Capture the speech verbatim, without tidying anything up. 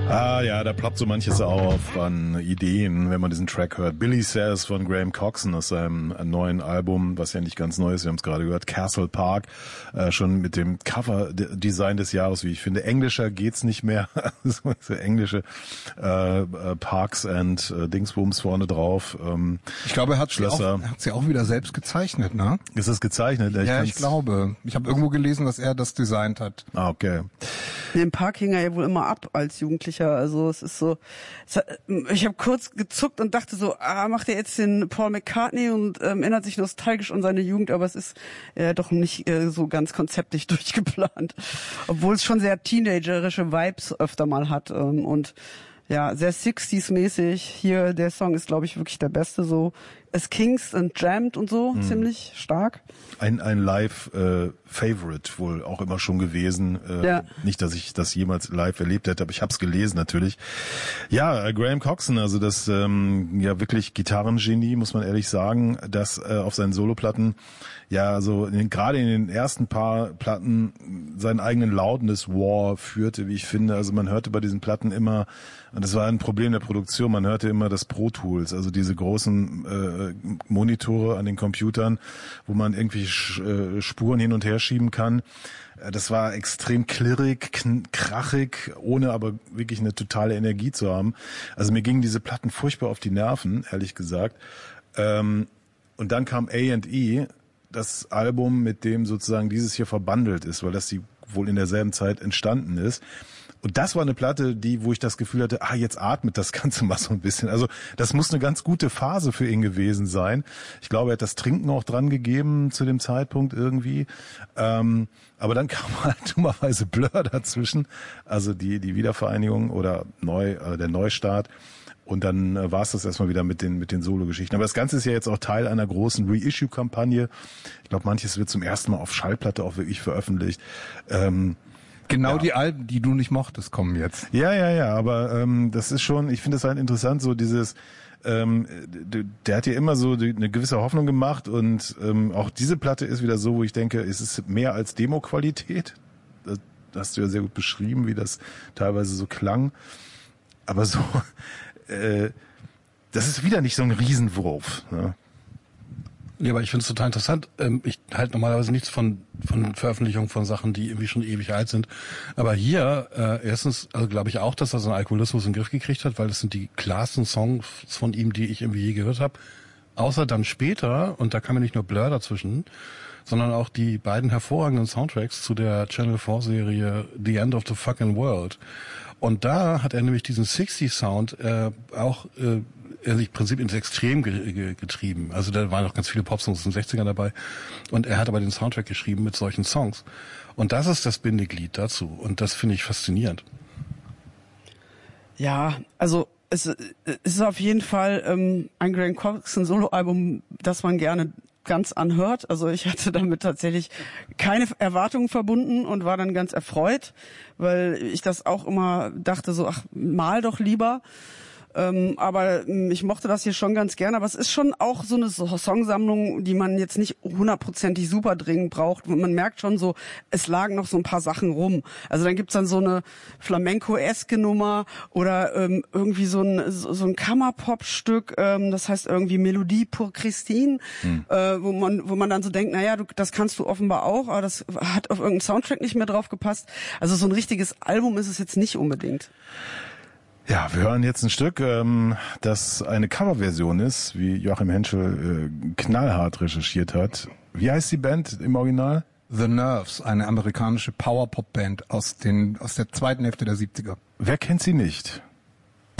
Ah ja, da ploppt so manches auf an Ideen, wenn man diesen Track hört. Billy Says von Graham Coxon aus seinem neuen Album, was ja nicht ganz neu ist, wir haben es gerade gehört, Castle Park, äh, schon mit dem Cover-Design des Jahres, wie ich finde. Englischer geht's nicht mehr. so englische äh, Parks and äh, Dingsbums vorne drauf. Ähm, ich glaube, er hat sie auch, er hat sie auch wieder selbst gezeichnet, ne? Ist das gezeichnet? Ich ja, ich glaube. Ich habe irgendwo gelesen, dass er das designt hat. Ah, okay. Den Park hing er ja wohl immer ab als Jugendlicher. Also es ist so, es hat, ich habe kurz gezuckt und dachte so, ah, macht er jetzt den Paul McCartney und ähm, erinnert sich nostalgisch an seine Jugend, aber es ist äh, doch nicht äh, so ganz konzeptlich durchgeplant. Obwohl es schon sehr teenagerische Vibes öfter mal hat ähm, und ja, sehr sixties-mäßig. Hier, der Song ist, glaube ich, wirklich der beste so. As Kings and Jammed und so, hm. ziemlich stark. Ein ein Live-Favorite äh, wohl auch immer schon gewesen. Äh, ja. Nicht, dass ich das jemals live erlebt hätte, aber ich habe es gelesen natürlich. Ja, äh, Graham Coxon, also das ähm, ja wirklich Gitarrengenie, muss man ehrlich sagen, das äh, auf seinen Soloplatten, ja, also gerade in den ersten paar Platten seinen eigenen Loudness War führte, wie ich finde. Also man hörte bei diesen Platten immer, und das war ein Problem der Produktion, man hörte immer das Pro Tools, also diese großen äh, Monitore an den Computern, wo man irgendwie Spuren hin und her schieben kann. Das war extrem klirrig, krachig, ohne aber wirklich eine totale Energie zu haben. Also mir gingen diese Platten furchtbar auf die Nerven, ehrlich gesagt. Und dann kam A and E, das Album, mit dem sozusagen dieses hier verbandelt ist, weil das die wohl in derselben Zeit entstanden ist. Und das war eine Platte, die, wo ich das Gefühl hatte, ah, jetzt atmet das Ganze mal so ein bisschen. Also das muss eine ganz gute Phase für ihn gewesen sein. Ich glaube, er hat das Trinken auch dran gegeben zu dem Zeitpunkt irgendwie. Ähm, aber dann kam halt dummerweise Blur dazwischen, also die die Wiedervereinigung oder neu äh, der Neustart. Und dann äh, war es das erstmal wieder mit den mit den Solo-Geschichten. Aber das Ganze ist ja jetzt auch Teil einer großen Reissue-Kampagne. Ich glaube, manches wird zum ersten Mal auf Schallplatte auch wirklich veröffentlicht. Ähm, Genau ja. Die Alben, die du nicht mochtest, kommen jetzt. Ja, ja, ja, aber ähm, das ist schon, ich finde es halt interessant, so dieses, ähm, der hat ja immer so die, eine gewisse Hoffnung gemacht und ähm, auch diese Platte ist wieder so, wo ich denke, es ist mehr als Demo-Qualität. Das, das hast du ja sehr gut beschrieben, wie das teilweise so klang. Aber so, äh, das ist wieder nicht so ein Riesenwurf, ne? Ja, aber ich finde es total interessant. Ich halte normalerweise nichts von von Veröffentlichungen von Sachen, die irgendwie schon ewig alt sind. Aber hier, äh, erstens, also glaube ich auch, dass er seinen Alkoholismus in den Griff gekriegt hat, weil das sind die klarsten Songs von ihm, die ich irgendwie je gehört habe. Außer dann später, und da kam ja nicht nur Blur dazwischen, sondern auch die beiden hervorragenden Soundtracks zu der Channel vier Serie The End of the Fucking World. Und da hat er nämlich diesen sixties Sound äh, auch äh, er sich im Prinzip ins Extrem ge- ge- getrieben. Also da waren noch ganz viele Popsongs in den sechzigern dabei. Und er hat aber den Soundtrack geschrieben mit solchen Songs. Und das ist das Bindeglied dazu. Und das finde ich faszinierend. Ja, also es, es ist auf jeden Fall ähm, ein Graham Coxon Soloalbum, das man gerne ganz anhört. Also ich hatte damit tatsächlich keine Erwartungen verbunden und war dann ganz erfreut, weil ich das auch immer dachte so, ach, mal doch lieber. Ähm, aber ich mochte das hier schon ganz gerne. Aber es ist schon auch so eine Songsammlung, die man jetzt nicht hundertprozentig super dringend braucht. Man merkt schon so, es lagen noch so ein paar Sachen rum. Also dann gibt's dann so eine Flamenco-eske Nummer oder ähm, irgendwie so ein so, so ein Kammerpop-Stück, ähm, das heißt irgendwie Melodie pour Christine, hm. äh, wo man wo man dann so denkt, naja, du, das kannst du offenbar auch, aber das hat auf irgendeinen Soundtrack nicht mehr drauf gepasst. Also so ein richtiges Album ist es jetzt nicht unbedingt. Ja, wir hören jetzt ein Stück, ähm, das eine Coverversion ist, wie Joachim Henschel äh, knallhart recherchiert hat. Wie heißt die Band im Original? The Nerves, eine amerikanische Power-Pop-Band aus den aus der zweiten Hälfte der siebziger. Wer kennt sie nicht?